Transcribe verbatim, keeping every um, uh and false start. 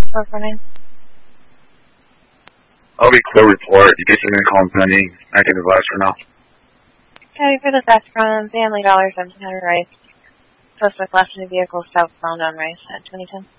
four four nine. I'll be clear report. You guys are going to call him pending. I can advise for now. Okay, for the theft from Family Dollar, seventeen hundred Rice. Suspect left in the vehicle southbound on Rice at twenty ten.